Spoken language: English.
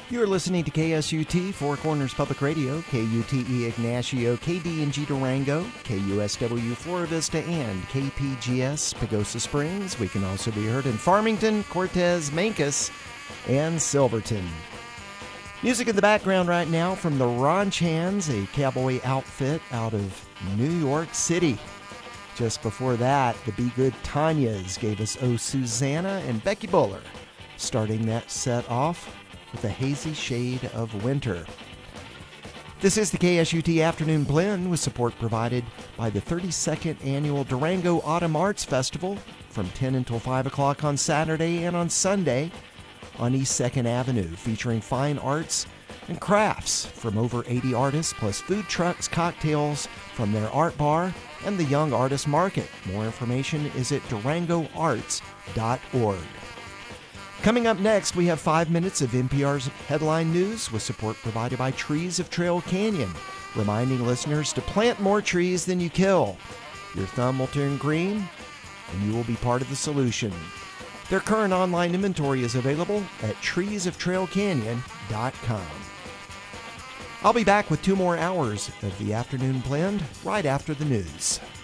You're listening to KSUT, Four Corners Public Radio, KUTE Ignacio, KDNG Durango, KUSW Flora Vista, and KPGS Pagosa Springs. We can also be heard in Farmington, Cortez, Mancos, and Silverton. Music in the background right now from the Ranch Hands, a cowboy outfit out of New York City. Just before that, the Be Good Tanyas gave us Oh Susanna and Becky Buller, starting that set off with a hazy shade of winter. This is the KSUT Afternoon Blend with support provided by the 32nd Annual Durango Autumn Arts Festival from 10 until 5 o'clock on Saturday and on Sunday on East 2nd Avenue, featuring fine arts and crafts from over 80 artists, plus food trucks, cocktails from their art bar, and the Young Artist Market. More information is at durangoarts.org. Coming up next, we have 5 minutes of NPR's headline news with support provided by Trees of Trail Canyon, reminding listeners to plant more trees than you kill. Your thumb will turn green, and you will be part of the solution. Their current online inventory is available at treesoftrailcanyon.com. I'll be back with 2 more hours of the Afternoon Blend right after the news.